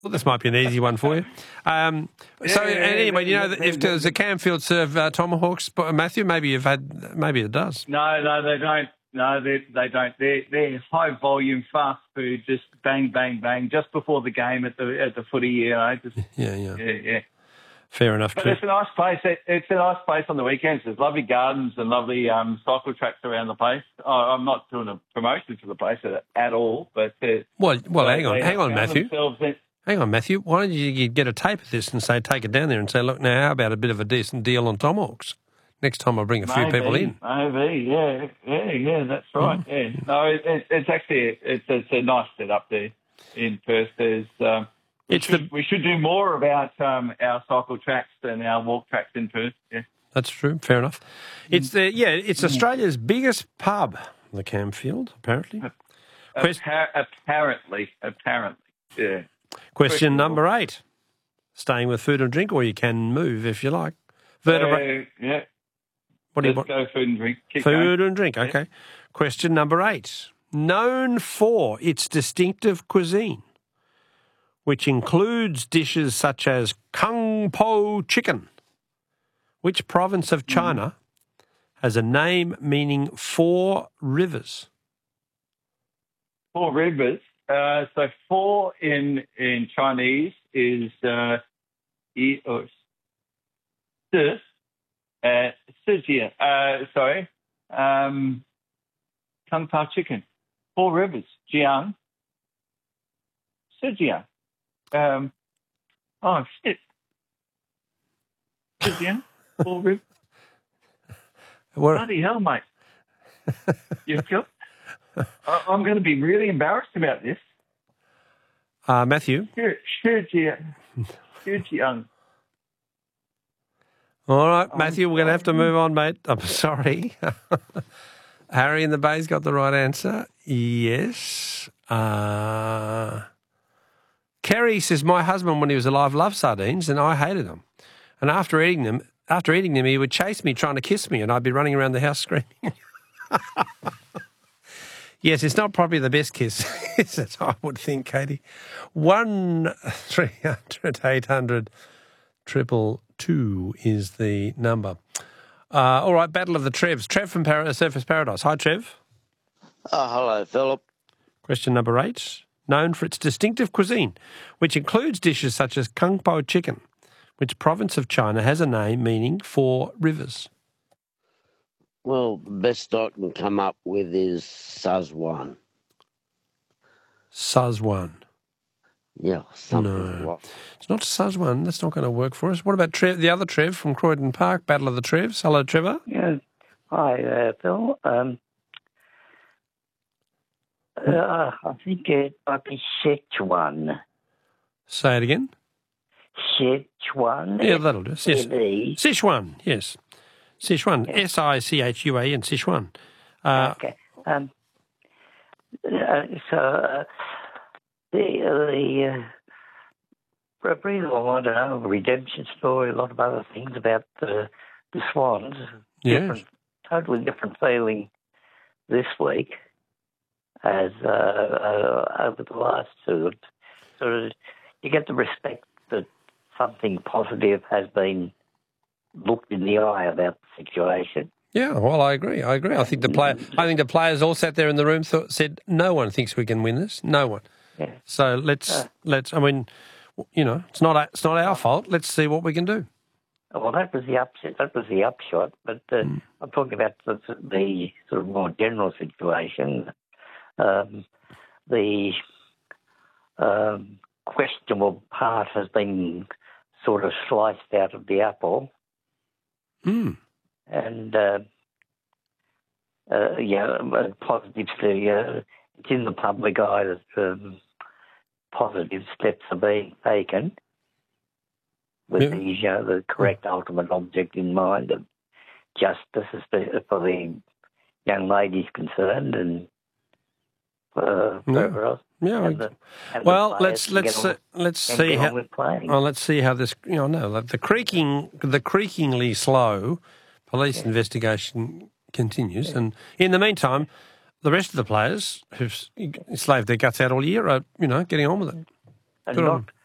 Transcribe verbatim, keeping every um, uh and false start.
Well, this might be an easy one for you. Um, so, Yeah, yeah, anyway, you yeah, know, that yeah, if does the Camfield serve uh, tomahawks, but Matthew? Maybe you've had, maybe it does. No, no, they don't. No, they, they don't. They're, they're high volume, fast food, just bang, bang, bang, just before the game at the at the footy. You know, just Yeah, yeah. yeah, yeah. Fair enough. But True. it's a nice place. It, it's a nice place on the weekends. There's lovely gardens and lovely um, cycle tracks around the place. Oh, I'm not doing a promotion for the place at, at all, but uh, Well, well, they- hang on, they hang on, found Matthew. themselves in- Hang on, Matthew. Why don't you get a tape of this and say, take it down there and say, look, now how about a bit of a decent deal on tomahawks? Next time I'll bring a few maybe, people in. Maybe, yeah, yeah, yeah. That's right. Mm. Yeah, no, it, it, it's actually it's it's a nice setup there in Perth. There's um, we, It's should, the- we should do more about um, our cycle tracks and our walk tracks in Perth. Yeah. That's true. Fair enough. It's the yeah. It's Australia's biggest pub, the Camfield, apparently. Quest- Appar- apparently, apparently, yeah. Question number eight. Staying with food and drink, or you can move if you like. Vertebrate. Uh, yeah. What do you Let's want? go food and drink. Keep Food going. and drink. Okay. Question number eight. Known for its distinctive cuisine, which includes dishes such as Kung Po chicken. Which province of China mm. has a name meaning four rivers? Four rivers. Uh, so four in in Chinese is uh, yi, or, si, uh, Sijia. Uh, sorry, um, Kung Pao chicken. Four rivers. Jiang. Sijiang. Um, oh shit. Sijiang. Four rivers. What? Bloody hell, mate. You feel? I- I'm going to be really embarrassed about this. Uh, Matthew? Shijiang. Shijiang. All right, Matthew, we're going to have to move on, mate. I'm sorry. Harry in the Bay's got the right answer. Yes. Uh, Kerry says, my husband, when he was alive, loved sardines, and I hated them. And after eating them, after eating them, he would chase me, trying to kiss me, and I'd be running around the house screaming. Yes, it's not probably the best kiss, is it? I would think, Katie. One three hundred eight hundred triple two is the number. Uh, all right, Battle of the Trevs. Trev from Par- Surfers Paradise. Hi, Trev. Oh, hello, Philip. Question number eight. Known for its distinctive cuisine, which includes dishes such as Kung Po chicken. Which province of China has a name meaning four rivers? Well, the best I can come up with is Suzwan. Suzwan. Yeah, something No. like It's not Suzwan. That's not going to work for us. What about Trev, the other Trev from Croydon Park, Battle of the Trevs? Hello, Trevor. Yeah. Hi, uh, Phil. Um, uh, I think it might be Sichuan. Say it again. Sichuan. Yeah, that'll do. Yes. S E. Sichuan, yes. Sichuan. S I C H U A N, Sichuan. Uh, Okay. Um, uh, so uh, the the uh, pretty long, I don't know, redemption story, a lot of other things about the the Swans. yes. Different, totally different feeling this week as uh, uh, over the last two. Sort of, you get the respect that something positive has been looked in the eye about the situation. Yeah, well, I agree. I agree. I think the player. I think the players all sat there in the room, thought, said, "No one thinks we can win this. No one." Yeah. So let's Uh, let's. I mean, you know, it's not it's not our fault. Let's see what we can do. Well, that was the upshot. That was the upshot. But uh, Mm. I'm talking about the, the sort of more general situation. Um, the um, questionable part has been sort of sliced out of the apple. Mm. And, uh, uh, yeah, uh, positives, to, uh, it's in the public eye that um, positive steps are being taken with Yeah. the, you know, the correct ultimate object in mind of justice as to- for the young ladies concerned and uh, Yeah. whoever else. Yeah. And the- and the well, players let's can let's get on- uh, let's can see get how. on with playing. Well, let's see how this. You know, no, like the creaking, the creakingly slow police Yeah. investigation continues, and in the meantime, the rest of the players who've slaved their guts out all year are, you know, getting on with it. And Good on not, them.